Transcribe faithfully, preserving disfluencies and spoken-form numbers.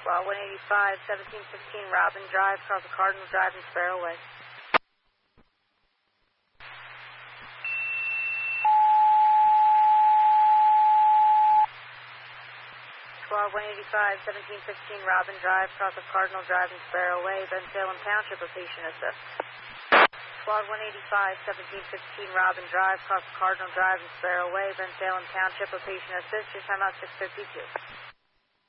Well, one eighty-five, seventeen fifteen Robin Drive, across the Cardinal Drive in Sparrow Way. Twelve one eighty-five, seventeen fifteen Robin Drive, across the Cardinal Drive in Sparrow Way, Ben Salem Township, a patient assist. Twelve one eighty-five, seventeen fifteen Robin Drive, across the Cardinal Drive in Sparrow Way, Ben Salem Township, a patient assist. Your timeout six fifty-two.